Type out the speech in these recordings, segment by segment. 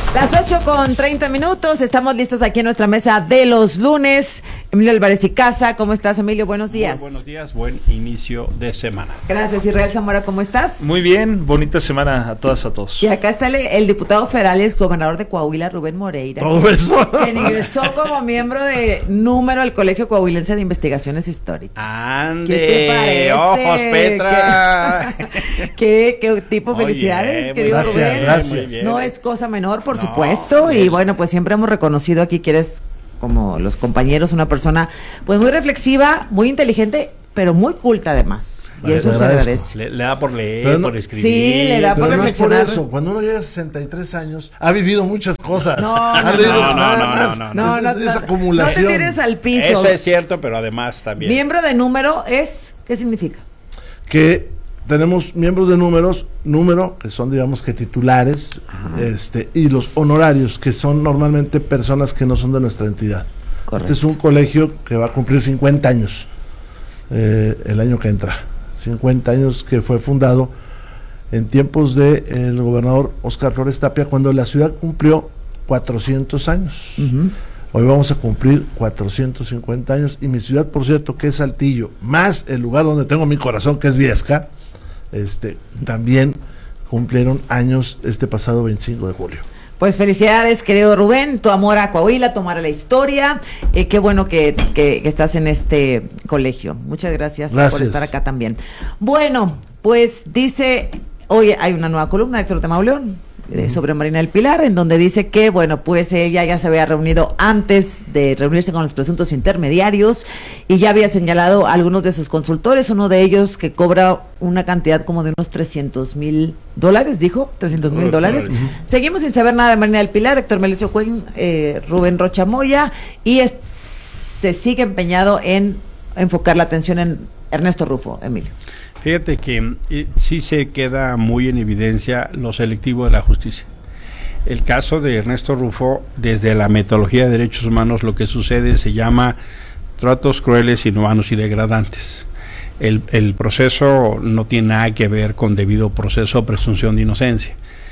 Las 8:30, estamos listos aquí en nuestra mesa de los lunes. Emilio Álvarez y Casa, ¿cómo estás, Emilio? Buenos días. Muy buenos días, buen inicio de semana. Gracias, Israel Zamora, ¿cómo estás? Muy bien, bonita semana a todas, a todos. Y acá está el diputado federal y exgobernador de Coahuila, Rubén Moreira. Todo eso. Quien ingresó como miembro de número al Colegio Coahuilense de Investigaciones Históricas. ¡Ande! ¿Qué te parece? ¡Ojos, Petra! ¿Qué tipo? Muy Felicidades, bien, querido gracias, Rubén. gracias. Muy bien. No es cosa menor, por No, supuesto. bien. Y bueno, pues siempre hemos reconocido aquí que eres, como los compañeros, una persona pues muy reflexiva, muy inteligente, pero muy culta además. Y Vale, eso te se agradezco. agradece. Le da por leer, Pero no- por escribir. Sí, le da Pero por no es por reflexionar. eso. Cuando uno llega a 63 años, ha vivido muchas cosas. No, ha no, leído no, nada no, más. no, No, Es- no, esa no, acumulación. no te tires al piso. Eso es cierto, pero además también. Miembro de número es, ¿qué significa? Que tenemos miembros de número, que son, digamos, que titulares, y los honorarios, que son normalmente personas que no son de nuestra entidad. Correcto. Este es un colegio que va a cumplir 50 años el año que entra. 50 años que fue fundado en tiempos del gobernador Óscar Flores Tapia, cuando la ciudad cumplió 400 años. Ujú. Hoy vamos a cumplir 450 años, y mi ciudad, por cierto, que es Saltillo, más el lugar donde tengo mi corazón, que es Viesca, también cumplieron años este pasado 25 de julio. Pues felicidades, querido Rubén, tu amor a Coahuila, tu amor a la historia. Qué bueno que estás en este colegio. Muchas gracias por Gracias. estar acá también. Bueno, pues dice, hoy hay una nueva columna de Héctor de Mauleón sobre Marina del Pilar, en donde dice que, bueno, pues ella ya se había reunido antes de reunirse con los presuntos intermediarios y ya había señalado a algunos de sus consultores, uno de ellos que cobra una cantidad como de unos $300,000, dijo, $300,000. Seguimos sin saber nada de Marina del Pilar, Héctor Melesio Cuen, Rubén Rocha Moya, y se sigue empeñado en enfocar la atención en Ernesto Rufo, Emilio. Fíjate que sí se queda muy en evidencia lo selectivo de la justicia. El caso de Ernesto Rufo, desde la metodología de derechos humanos, lo que sucede se llama tratos crueles, inhumanos y degradantes. El proceso no tiene nada que ver con debido proceso o presunción de inocencia.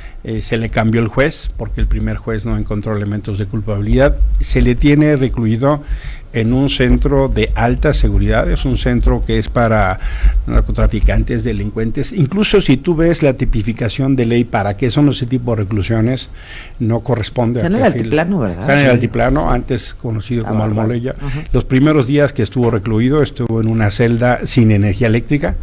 Se le cambió el juez, porque el primer juez no encontró elementos de culpabilidad. Se le tiene recluido en un centro de alta seguridad, es un centro que es para narcotraficantes, delincuentes. Incluso si tú ves la tipificación de ley para qué son ese tipo de reclusiones, no corresponde Está en el altiplano, ¿verdad? Está en el Sí. altiplano, antes conocido como bárbaro. Almoleya. Ajá. Los primeros días que estuvo recluido, estuvo en una celda sin energía eléctrica.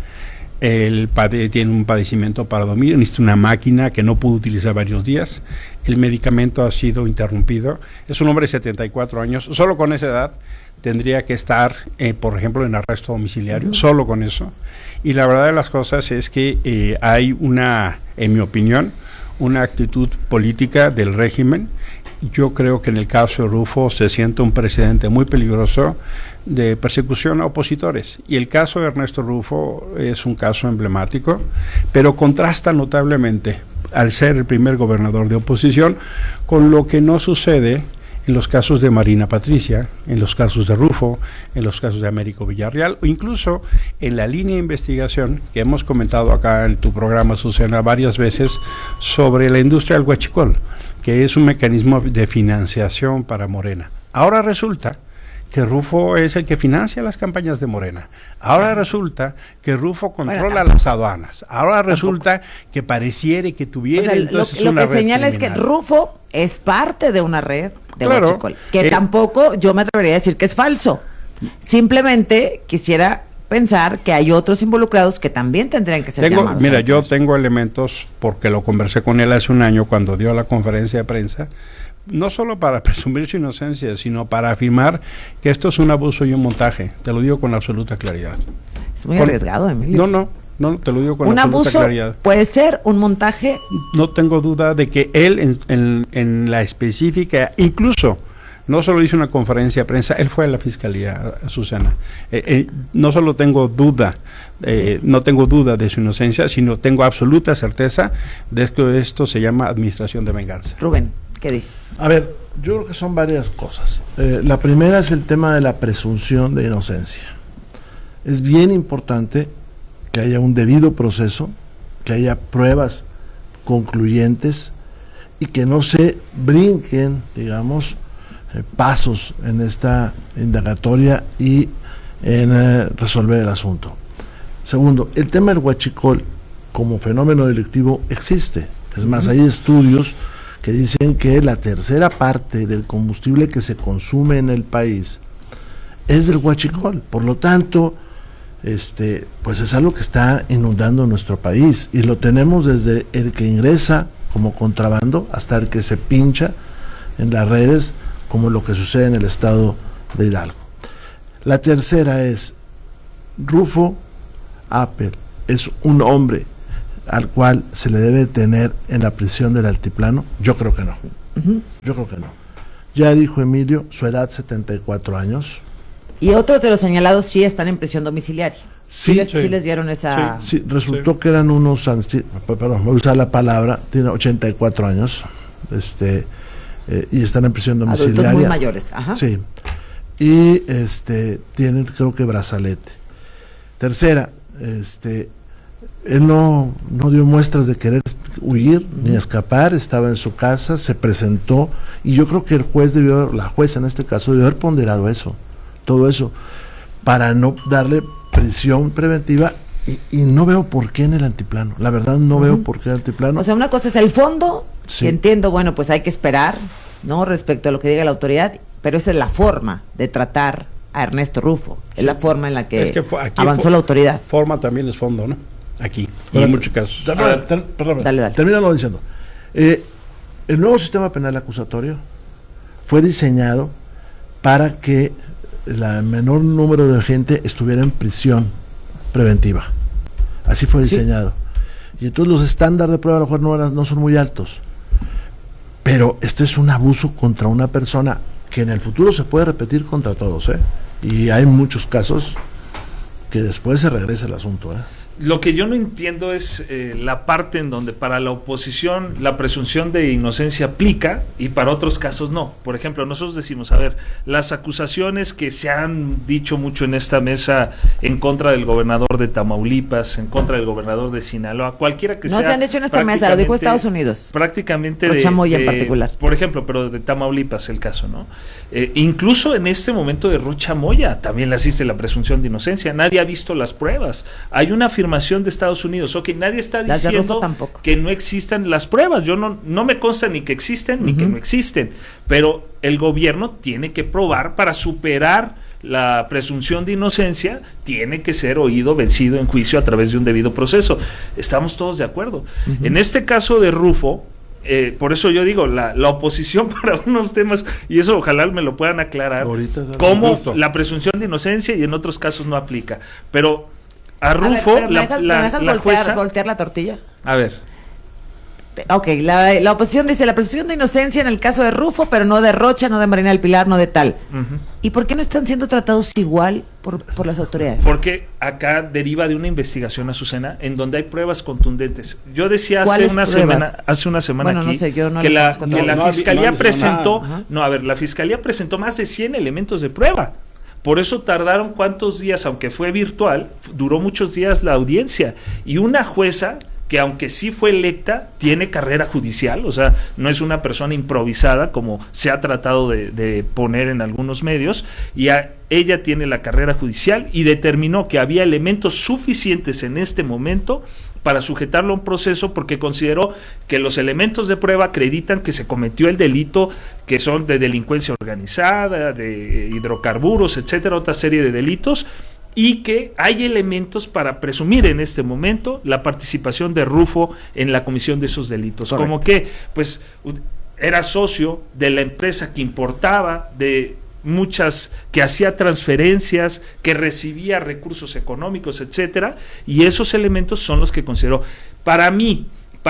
Él tiene un padecimiento para dormir, necesita una máquina que no pudo utilizar varios días. El medicamento ha sido interrumpido. Es un hombre de 74 años. Solo con esa edad tendría que estar, por ejemplo, en arresto domiciliario. Solo con eso. Y la verdad de las cosas es que hay en mi opinión, una actitud política del régimen. Yo creo que en el caso de Rufo se siente un precedente muy peligroso de persecución a opositores. Y el caso de Ernesto Rufo es un caso emblemático, pero contrasta notablemente, al ser el primer gobernador de oposición, con lo que no sucede en los casos de Marina Patricia, en los casos de Rufo, en los casos de Américo Villarreal, o incluso en la línea de investigación que hemos comentado acá en tu programa, Susana, varias veces, sobre la industria del huachicol, que es un mecanismo de financiación para Morena. Ahora resulta que Rufo es el que financia las campañas de Morena. Ahora resulta que Rufo controla las aduanas. Ahora resulta que pareciere que tuviera, O sea, entonces lo una que red señala es que criminal. Rufo es parte de una red de Claro. huachicol, que tampoco yo me atrevería a decir que es falso. Simplemente quisiera pensar que hay otros involucrados que también tendrían que ser llamados. Mira, yo tengo elementos, porque lo conversé con él hace un año cuando dio la conferencia de prensa, no solo para presumir su inocencia, sino para afirmar que esto es un abuso y un montaje. Te lo digo con absoluta claridad. Es muy arriesgado, Emilio. No, te lo digo con Un absoluta abuso claridad. puede ser un montaje. No tengo duda de que él en la específica, incluso no solo hizo una conferencia de prensa, él fue a la fiscalía, Susana. No solo tengo duda, no tengo duda de su inocencia, sino tengo absoluta certeza de que esto se llama administración de venganza. Rubén, ¿qué dices? A ver, yo creo que son varias cosas. La primera es el tema de la presunción de inocencia. Es bien importante que haya un debido proceso, que haya pruebas concluyentes y que no se brinquen, digamos, pasos en esta indagatoria y en resolver el asunto. Segundo, el tema del huachicol como fenómeno delictivo existe. Es más, hay estudios que dicen que la tercera parte del combustible que se consume en el país es del huachicol. Por lo tanto, pues es algo que está inundando nuestro país, y lo tenemos desde el que ingresa como contrabando hasta el que se pincha en las redes, como lo que sucede en el estado de Hidalgo. La tercera es, Rufo Apel es un hombre al cual se le debe tener en la prisión del altiplano. Yo creo que no. Yo creo que no. Ya dijo Emilio, su edad 74 años. Y otros de los señalados sí están en prisión domiciliaria. Sí les dieron esa... Sí, resultó que eran unos... Perdón, voy a usar la palabra, tiene 84 años, y están en prisión domiciliaria. Adultos muy mayores, ajá. Sí. Y tienen, creo que, brazalete. Tercera, él no dio muestras de querer huir ni escapar, estaba en su casa, se presentó, y yo creo que la jueza en este caso debió haber ponderado eso, todo eso, para no darle prisión preventiva, y no veo por qué en el altiplano, la verdad no veo por qué en el altiplano. O sea, una cosa es el fondo, sí, que entiendo, bueno, pues hay que esperar, ¿no?, respecto a lo que diga la autoridad, pero esa es la forma de tratar a Ernesto Rufo, sí, es la forma en la que avanzó la autoridad. Forma también es fondo, ¿no? Aquí, bueno, en muchos casos. Dale. Termínalo diciendo. El nuevo sistema penal acusatorio fue diseñado para que el menor número de gente estuviera en prisión preventiva. Así fue diseñado. Y entonces los estándares de prueba a lo mejor no son muy altos. Pero este es un abuso contra una persona que en el futuro se puede repetir contra todos, ¿eh? Y hay muchos casos que después se regresa el asunto, ¿eh? Lo que yo no entiendo es la parte en donde para la oposición la presunción de inocencia aplica y para otros casos no. Por ejemplo, nosotros decimos, a ver, las acusaciones que se han dicho mucho en esta mesa en contra del gobernador de Tamaulipas, en contra del gobernador de Sinaloa, cualquiera que sea. No se han dicho en esta mesa, lo dijo Estados Unidos. Prácticamente Rocha Moya en particular. Por ejemplo, pero de Tamaulipas el caso, ¿no? Incluso en este momento de Rocha Moya también le asiste la presunción de inocencia. Nadie ha visto las pruebas. Hay una afirmación de Estados Unidos, nadie está diciendo que no existan las pruebas. Yo no me consta ni que existen ni que no existen, pero el gobierno tiene que probar para superar la presunción de inocencia, tiene que ser oído, vencido en juicio a través de un debido proceso. Estamos todos de acuerdo. En este caso de Rufo, por eso yo digo, la oposición para unos temas, y eso ojalá me lo puedan aclarar, cómo la presunción de inocencia y en otros casos no aplica. Pero a Rufo, ¿me dejas jueza, voltear la tortilla? A ver. Ok, la oposición dice la presunción de inocencia en el caso de Rufo, pero no de Rocha, no de Marina del Pilar, no de tal. ¿Y por qué no están siendo tratados igual por las autoridades? Porque acá deriva de una investigación, Azucena, en donde hay pruebas contundentes. Yo decía hace una semana bueno, aquí no sé, yo no que la Fiscalía presentó, la Fiscalía presentó más de 100 elementos de prueba. Por eso tardaron cuántos días, aunque fue virtual, duró muchos días la audiencia. Y una jueza que aunque sí fue electa, tiene carrera judicial, o sea, no es una persona improvisada como se ha tratado de poner en algunos medios, y ella tiene la carrera judicial y determinó que había elementos suficientes en este momento para sujetarlo a un proceso, porque consideró que los elementos de prueba acreditan que se cometió el delito, que son de delincuencia organizada, de hidrocarburos, etcétera, otra serie de delitos, y que hay elementos para presumir en este momento la participación de Rufo en la comisión de esos delitos. Correcto. Como que, pues, era socio de la empresa que importaba, de muchas, que hacía transferencias, que recibía recursos económicos, etcétera, y esos elementos son los que consideró. Para mí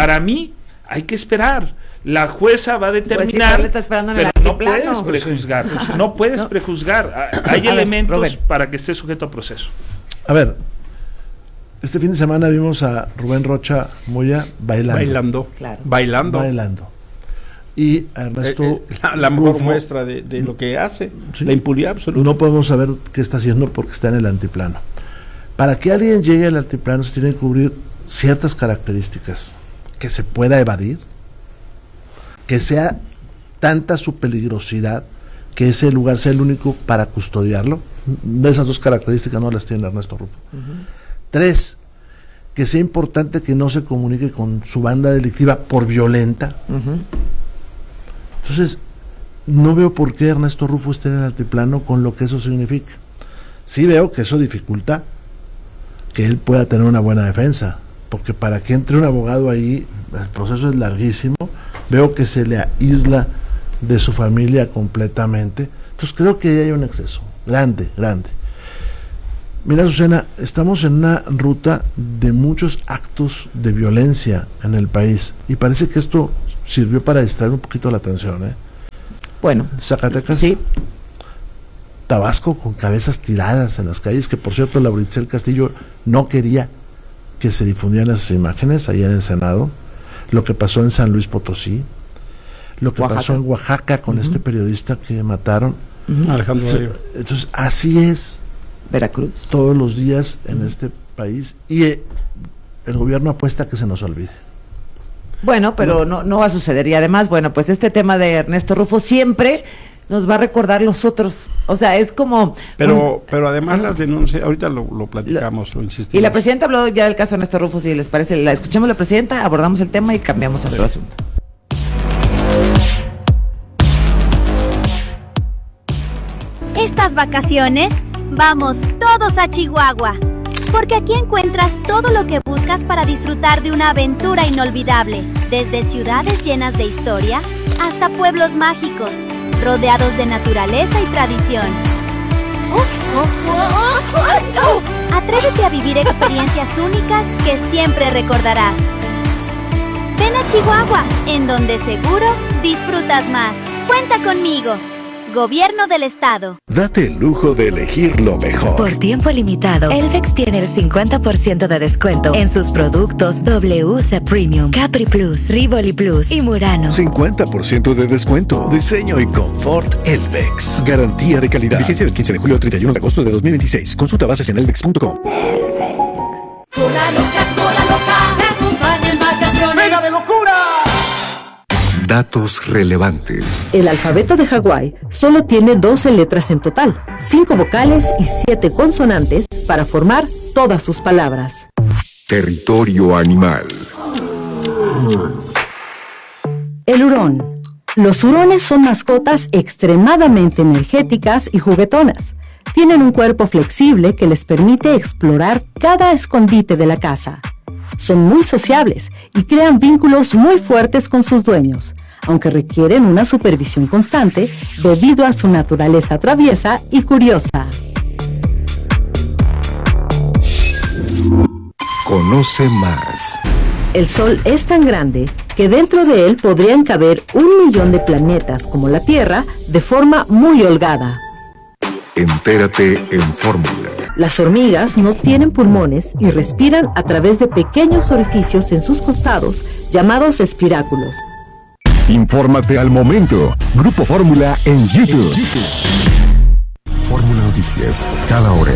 hay que esperar. La jueza va a determinar, pues sí, está esperando en pero el no puedes prejuzgar, no puedes prejuzgar. Hay elementos para que esté sujeto a proceso. A ver, este fin de semana vimos a Rubén Rocha Moya bailando. Y a Ernesto la mejor muestra de lo que hace, sí, la impunidad absoluta. No podemos saber qué está haciendo porque está en el altiplano. Para que alguien llegue al altiplano se tienen que cubrir ciertas características: que se pueda evadir, que sea tanta su peligrosidad que ese lugar sea el único para custodiarlo. De esas dos características no las tiene Ernesto Rufo. 3, que sea importante que no se comunique con su banda delictiva por violenta. Entonces, no veo por qué Ernesto Rufo esté en el altiplano con lo que eso significa. Sí veo que eso dificulta que él pueda tener una buena defensa, porque para que entre un abogado ahí, el proceso es larguísimo. Veo que se le aísla de su familia completamente. Entonces creo que ahí hay un exceso grande. Mira, Azucena, estamos en una ruta de muchos actos de violencia en el país y parece que esto sirvió para distraer un poquito la atención, ¿eh? Bueno, Zacatecas, sí. Tabasco con cabezas tiradas en las calles, que por cierto Lauritsel Castillo no quería que se difundieran esas imágenes allá en el Senado. Lo que pasó en San Luis Potosí, lo que pasó en Oaxaca con este periodista que mataron. Alejandro Darío. Entonces, así es Veracruz. todos los días en este país, y el gobierno apuesta a que se nos olvide. Bueno, pero no va a suceder. Y además, bueno, pues este tema de Ernesto Rufo siempre nos va a recordar los otros. O sea, es como... Pero además las denuncias, ahorita lo platicamos, lo insistimos. Y la presidenta habló ya del caso de Ernesto Rufo, si les parece. Escuchemos a la presidenta, abordamos el tema y cambiamos a otro asunto. Estas vacaciones, vamos todos a Chihuahua, porque aquí encuentras todo lo que buscas para disfrutar de una aventura inolvidable, desde ciudades llenas de historia hasta pueblos mágicos, rodeados de naturaleza y tradición. Atrévete a vivir experiencias únicas que siempre recordarás. Ven a Chihuahua, en donde seguro disfrutas más. Cuenta conmigo. Gobierno del Estado. Date el lujo de elegir lo mejor. Por tiempo limitado, Elvex tiene el 50% de descuento en sus productos WC Premium, Capri Plus, Rivoli Plus y Murano. 50% de descuento. Diseño y confort Elvex. Garantía de calidad. Vigencia del 15 de julio al 31 de agosto de 2026. Consulta bases en elvex.com. Cola loca, te acompaña en vacaciones. ¡Venga de locura! Datos relevantes. El alfabeto de Hawái solo tiene 12 letras en total, 5 vocales y 7 consonantes para formar todas sus palabras. Territorio animal. El hurón. Los hurones son mascotas extremadamente energéticas y juguetonas. Tienen un cuerpo flexible que les permite explorar cada escondite de la casa. Son muy sociables y crean vínculos muy fuertes con sus dueños, aunque requieren una supervisión constante debido a su naturaleza traviesa y curiosa. Conoce más. El Sol es tan grande que dentro de él podrían caber 1 millón de planetas como la Tierra de forma muy holgada. Entérate en Fórmula. Las hormigas no tienen pulmones y respiran a través de pequeños orificios en sus costados llamados espiráculos. Infórmate al momento. Grupo Fórmula en YouTube. Fórmula Noticias, cada hora.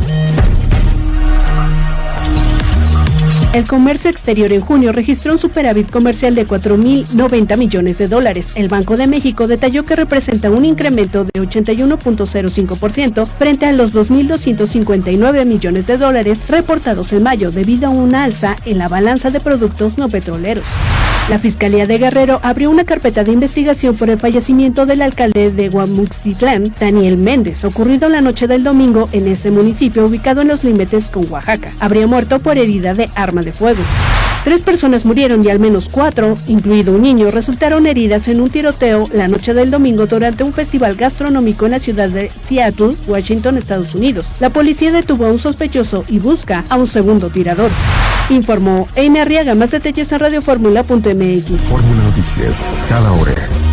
El comercio exterior en junio registró un superávit comercial de $4,090 millones. El Banco de México detalló que representa un incremento de 81.05% frente a los $2,259 millones reportados en mayo debido a una alza en la balanza de productos no petroleros. La Fiscalía de Guerrero abrió una carpeta de investigación por el fallecimiento del alcalde de Guamuxitlán, Daniel Méndez, ocurrido la noche del domingo en ese municipio ubicado en los límites con Oaxaca. Habría muerto por herida de arma de fuego. 3 personas murieron y al menos 4, incluido un niño, resultaron heridas en un tiroteo la noche del domingo durante un festival gastronómico en la ciudad de Seattle, Washington, Estados Unidos. La policía detuvo a un sospechoso y busca a un segundo tirador. Informó Amy Arriaga. Más detalles en radioformula.mx. Fórmula Noticias, cada hora.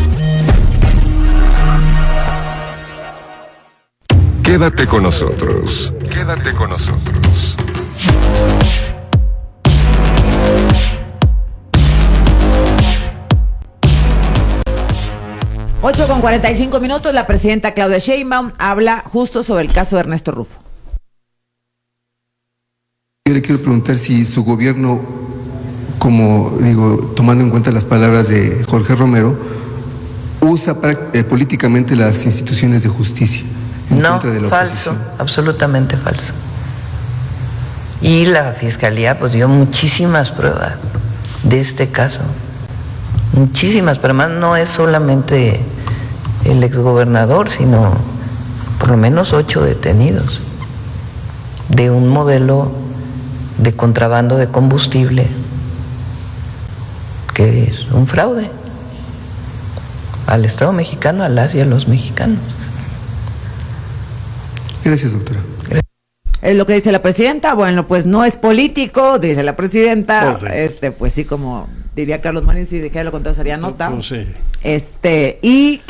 Quédate con nosotros. Quédate con nosotros. Ocho con 45 minutos, la presidenta Claudia Sheinbaum habla justo sobre el caso de Ernesto Rufo. Yo le quiero preguntar si su gobierno como digo, tomando en cuenta las palabras de Jorge Romero, usa políticamente las instituciones de justicia. No, falso, absolutamente falso. Y la Fiscalía pues dio muchísimas pruebas de este caso. Muchísimas, pero además no es solamente el exgobernador, sino por lo menos 8 detenidos de un modelo de contrabando de combustible que es un fraude al Estado mexicano, a las y a los mexicanos. Gracias, doctora. Es lo que dice la presidenta. Bueno, pues no es político, dice la presidenta. Pues sí. Pues sí, como diría Carlos Marín, si dijera lo contrario sería nota. Pues sí. Y